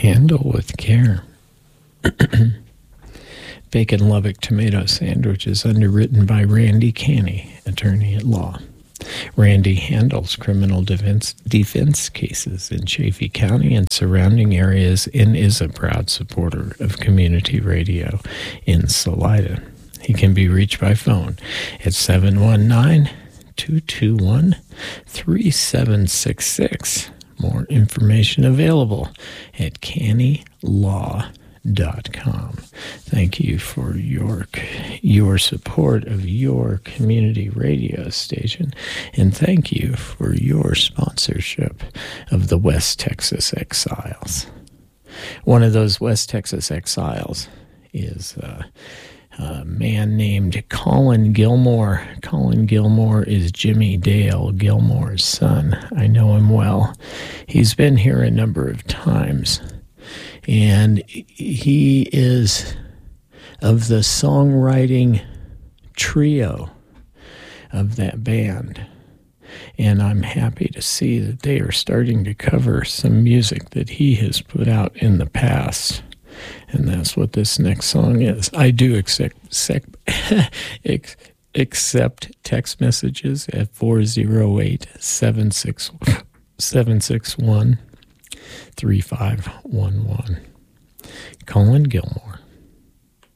Handle with care. Bacon Lubbock tomato sandwich is underwritten by Randy Canny, attorney at law. Randy handles criminal defense cases in Chaffee County and surrounding areas and is a proud supporter of community radio in Salida. He can be reached by phone at 719-221-3766. More information available at cannylaw.com. Thank you for your support of your community radio station, and thank you for your sponsorship of the West Texas Exiles. One of those West Texas Exiles is a man named Colin Gilmore. Colin Gilmore is Jimmy Dale Gilmore's son. I know him well. He's been here a number of times. And he is of the songwriting trio of that band. And I'm happy to see that they are starting to cover some music that he has put out in the past. And that's what this next song is. I do accept text messages at 408-761-3511. Colin Gilmore.